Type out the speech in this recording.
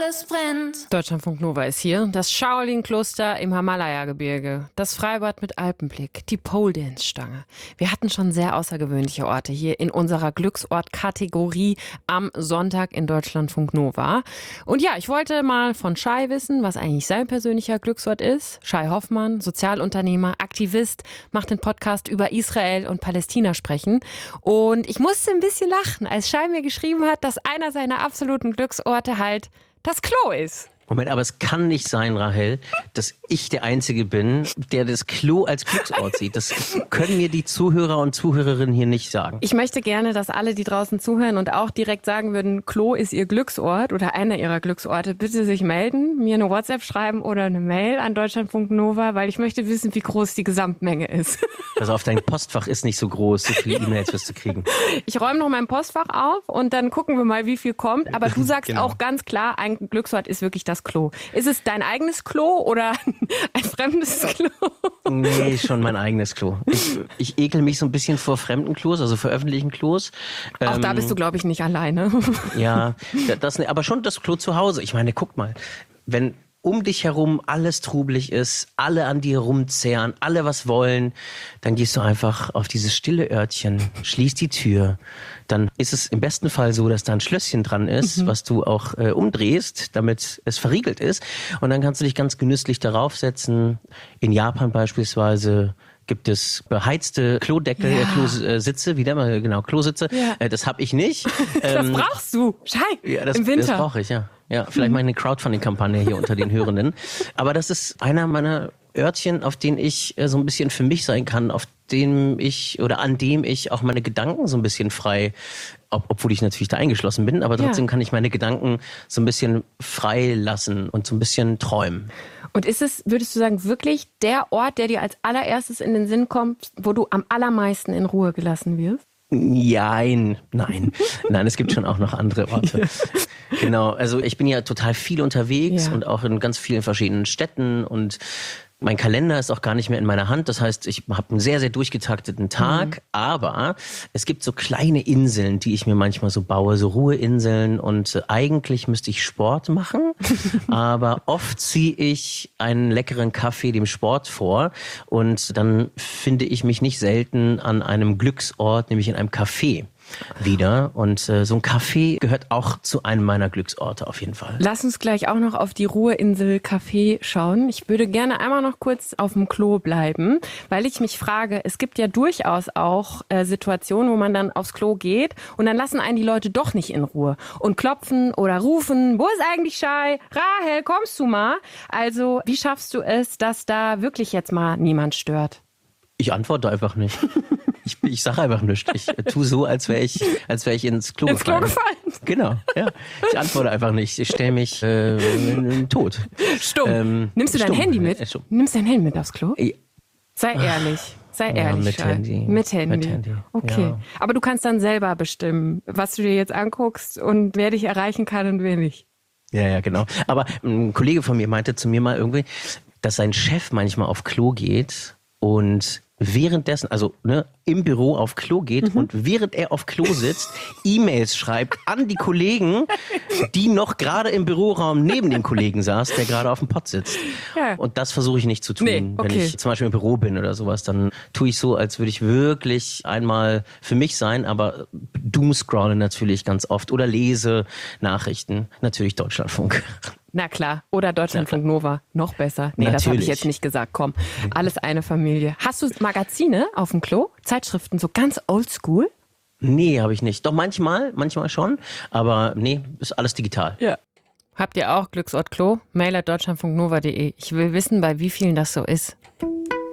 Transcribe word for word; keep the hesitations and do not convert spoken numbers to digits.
es brennt. Deutschlandfunk Nova ist hier. Das Shaolin-Kloster im Himalaya-Gebirge, das Freibad mit Alpenblick, die Pole-Dance-Stange. Wir hatten schon sehr außergewöhnliche Orte hier in unserer Glücksort-Kategorie am Sonntag in Deutschlandfunk Nova. Und ja, ich wollte mal von Shai wissen, was eigentlich sein persönlicher Glücksort ist. Shai Hoffmann, Sozialunternehmer, Aktivist, macht den Podcast über Israel und Palästina sprechen. Und ich musste ein bisschen lachen, als Shai mir geschrieben hat, dass einer seiner absoluten Glücksorte halt das Klo ist. Moment, aber es kann nicht sein, Rahel, dass ich der Einzige bin, der das Klo als Glücksort sieht. Das können mir die Zuhörer und Zuhörerinnen hier nicht sagen. Ich möchte gerne, dass alle, die draußen zuhören und auch direkt sagen würden, Klo ist ihr Glücksort oder einer ihrer Glücksorte, bitte sich melden, mir eine WhatsApp schreiben oder eine Mail an Deutschlandfunk Nova, weil ich möchte wissen, wie groß die Gesamtmenge ist. Also auf dein Postfach ist nicht so groß, so viele E-Mails wirst du kriegen. Ich räume noch mein Postfach auf und dann gucken wir mal, wie viel kommt. Aber du sagst Genau. auch ganz klar, ein Glücksort ist wirklich das Klo. Ist es dein eigenes Klo oder ein fremdes Klo? Nee, schon mein eigenes Klo. Ich, ich ekel mich so ein bisschen vor fremden Klos, also vor öffentlichen Klos. Auch ähm, da bist du, glaube ich, nicht alleine. Ja, das, aber schon das Klo zu Hause. Ich meine, guck mal, wenn um dich herum alles trubelig ist, alle an dir rumzehren, alle was wollen, dann gehst du einfach auf dieses stille Örtchen, schließt die Tür. Dann ist es im besten Fall so, dass da ein Schlösschen dran ist, mhm. was du auch äh, umdrehst, damit es verriegelt ist. Und dann kannst du dich ganz genüsslich darauf setzen. In Japan beispielsweise gibt es beheizte Klodeckel, Ja. äh, Klositze, wieder mal genau, Klositze. Ja. Äh, das habe ich nicht. Das Ähm, brauchst du, Shai, ja, das, im Winter. Das brauche ich, ja. Ja, vielleicht mal eine Crowdfunding-Kampagne hier unter den Hörenden. Aber das ist einer meiner Örtchen, auf denen ich äh, so ein bisschen für mich sein kann, auf dem ich oder an dem ich auch meine Gedanken so ein bisschen frei, ob, obwohl ich natürlich da eingeschlossen bin, aber trotzdem Ja. kann ich meine Gedanken so ein bisschen frei lassen und so ein bisschen träumen. Und ist es, würdest du sagen, wirklich der Ort, der dir als allererstes in den Sinn kommt, wo du am allermeisten in Ruhe gelassen wirst? Nein, nein, nein, es gibt schon auch noch andere Orte. Genau, also ich bin ja total viel unterwegs Ja. und auch in ganz vielen verschiedenen Städten und mein Kalender ist auch gar nicht mehr in meiner Hand. Das heißt, ich habe einen sehr, sehr durchgetakteten Tag. Mhm. Aber es gibt so kleine Inseln, die ich mir manchmal so baue, so Ruheinseln. Und äh, eigentlich müsste ich Sport machen. Aber oft ziehe ich einen leckeren Kaffee dem Sport vor. Und dann finde ich mich nicht selten an einem Glücksort, nämlich in einem Café wieder. Und äh, so ein Café gehört auch zu einem meiner Glücksorte auf jeden Fall. Lass uns gleich auch noch auf die Ruheinsel Café schauen. Ich würde gerne einmal noch kurz auf dem Klo bleiben, weil ich mich frage, es gibt ja durchaus auch äh, Situationen, wo man dann aufs Klo geht und dann lassen einen die Leute doch nicht in Ruhe und klopfen oder rufen, wo ist eigentlich Shai? Rahel, kommst du mal? Also wie schaffst du es, dass da wirklich jetzt mal niemand stört? Ich antworte einfach nicht. Ich, ich sage einfach nichts. Ich tue so, als wäre ich, als wäre ich ins Klo Ins Klo gefallen. gefallen. Genau, ja. Ich antworte einfach nicht. Ich stelle mich äh, tot. Stumm. Ähm, Nimmst du dein stumm. Handy mit? Äh, stumm. Nimmst dein Handy mit aufs Klo? Ja. Sei ehrlich. Sei Ja, ehrlich. mit Shai. Handy. Mit Handy. Mit Handy, Okay. ja. Aber du kannst dann selber bestimmen, was du dir jetzt anguckst und wer dich erreichen kann und wer nicht. Ja, ja, genau. Aber ein Kollege von mir meinte zu mir mal irgendwie, dass sein Chef manchmal auf Klo geht und währenddessen, also ne, im Büro auf Klo geht mhm. und während er auf Klo sitzt, E-Mails schreibt an die Kollegen, die noch gerade im Büroraum neben dem Kollegen saß, der gerade auf dem Pott sitzt. Ja. Und das versuche ich nicht zu tun. Nee, okay. Wenn ich zum Beispiel im Büro bin oder sowas, dann tue ich so, als würde ich wirklich einmal für mich sein, aber doomscrolle natürlich ganz oft oder lese Nachrichten, natürlich Deutschlandfunk. Na klar. Oder Deutschlandfunk Nova. Noch besser. Nee, das habe Natürlich. ich jetzt nicht gesagt. Komm, alles eine Familie. Hast du Magazine auf dem Klo? Zeitschriften, so ganz oldschool? Nee, habe ich nicht. Doch manchmal, manchmal schon, aber nee, ist alles digital. Ja. Habt ihr auch Glücksort Klo? Mail at deutschlandfunknova punkt de. Ich will wissen, bei wie vielen das so ist.